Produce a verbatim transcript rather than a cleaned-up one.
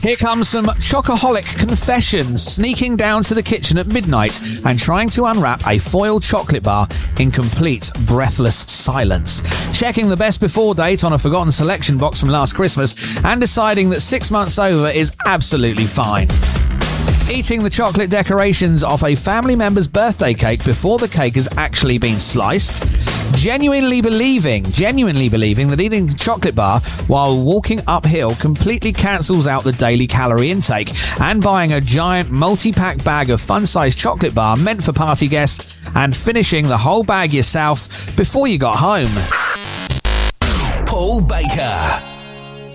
Here comes some chocoholic confessions, sneaking down to the kitchen at midnight and trying to unwrap a foil chocolate bar in complete breathless silence. Checking the best before date on a forgotten selection box from last Christmas and deciding that six months over is absolutely fine. Eating the chocolate decorations off a family member's birthday cake before the cake has actually been sliced. Genuinely believing, genuinely believing that eating a chocolate bar while walking uphill completely cancels out the daily calorie intake, and buying a giant multi-pack bag of fun-sized chocolate bar meant for party guests and finishing the whole bag yourself before you got home. Paul Baker.